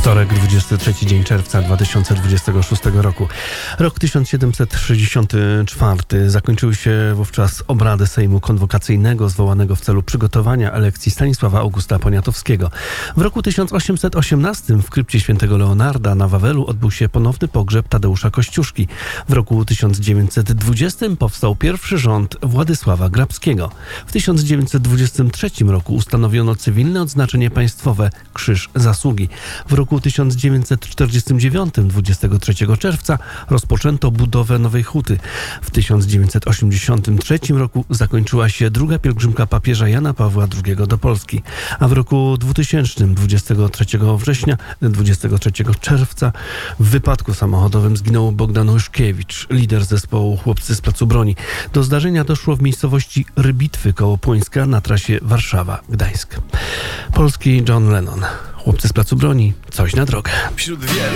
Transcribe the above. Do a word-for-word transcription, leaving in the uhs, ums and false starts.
Wtorek, dwudziesty trzeci dzień czerwca dwa tysiące dwudziestego szóstego roku. Rok tysiąc siedemset sześćdziesiąty czwarty. Zakończyły się wówczas obrady Sejmu Konwokacyjnego zwołanego w celu przygotowania elekcji Stanisława Augusta Poniatowskiego. W roku tysiąc osiemset osiemnastym w krypcie świętego Leonarda na Wawelu odbył się ponowny pogrzeb Tadeusza Kościuszki. W roku tysiąc dziewięćset dwudziestym powstał pierwszy rząd Władysława Grabskiego. W tysiąc dziewięćset dwudziestym trzecim roku ustanowiono cywilne odznaczenie państwowe Krzyż Zasługi. W roku tysiąc dziewięćset czterdziestym dziewiątym, dwudziestego trzeciego czerwca, rozpoczęto budowę Nowej Huty. W tysiąc dziewięćset osiemdziesiątym trzecim roku zakończyła się druga pielgrzymka papieża Jana Pawła drugiego do Polski, a w roku dwutysięcznym, dwudziestego trzeciego września, dwudziestego trzeciego czerwca w wypadku samochodowym zginął Bogdan Łyszkiewicz, lider zespołu Chłopcy z Placu Broni. Do zdarzenia doszło w miejscowości Rybitwy koło Płońska na trasie Warszawa-Gdańsk. Polski John Lennon. Chłopcy z Placu Broni, coś na drogę. Wśród wielu